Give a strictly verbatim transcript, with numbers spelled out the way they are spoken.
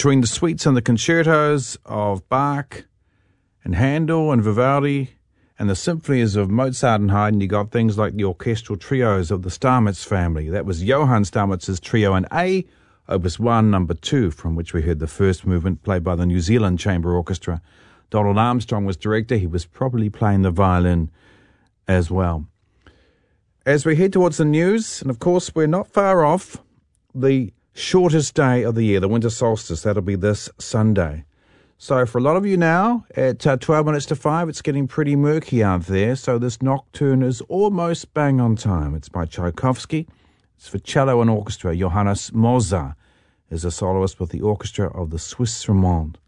Between the suites and the concertos of Bach and Handel and Vivaldi and the symphonies of Mozart and Haydn, you got things like the orchestral trios of the Stamitz family. That was Johann Stamitz's trio in A, Opus one, number two, from which we heard the first movement played by the New Zealand Chamber Orchestra. Donald Armstrong was director. He was probably playing the violin as well. As we head towards the news, and of course we're not far off the shortest day of the year, the winter solstice. That'll be this Sunday. So for a lot of you now, at uh, twelve minutes to five, it's getting pretty murky out there. So this nocturne is almost bang on time. It's by Tchaikovsky. It's for cello and orchestra. Johannes Moser is a soloist with the orchestra of the Suisse Romande.